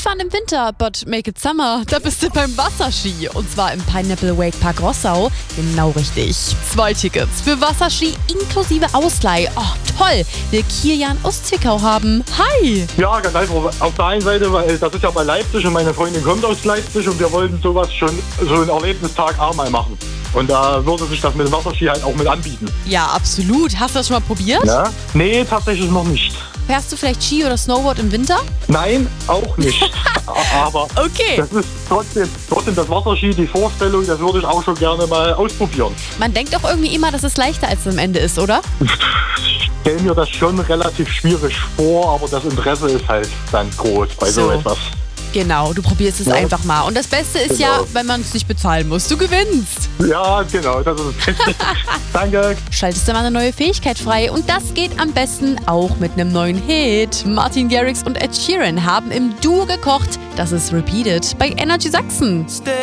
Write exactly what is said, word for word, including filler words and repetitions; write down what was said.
Skifahren im Winter, but make it summer. Da bist du beim Wasserski. Und zwar im Pineapple Wake Park Rossau. Genau richtig. Zwei Tickets für Wasserski inklusive Ausleih. Oh, toll. Will Kilian aus Zwickau haben. Hi. Ja, ganz einfach. Auf der einen Seite, weil das ist ja bei Leipzig und meine Freundin kommt aus Leipzig und wir wollten sowas schon, so einen Erlebnistag auch mal machen. Und da würde sich das mit dem Wasserski halt auch mit anbieten. Ja, absolut. Hast du das schon mal probiert? Ja? Nee, tatsächlich noch nicht. Fährst du vielleicht Ski oder Snowboard im Winter? Nein, auch nicht. Aber okay. Das ist trotzdem, trotzdem das Wasserski, die Vorstellung, das würde ich auch schon gerne mal ausprobieren. Man denkt doch irgendwie immer, dass es leichter als es am Ende ist, oder? Ich stelle mir das schon relativ schwierig vor, aber das Interesse ist halt dann groß bei so, So. etwas. Genau, du probierst es Ja. einfach mal. Und das Beste ist Genau. ja, wenn man es nicht bezahlen muss. Du gewinnst. Ja, genau, das ist es. Danke. Schaltest du mal eine neue Fähigkeit frei. Und das geht am besten auch mit einem neuen Hit. Martin Garrix und Ed Sheeran haben im Duo gekocht. Das ist Repeated bei Energy Sachsen.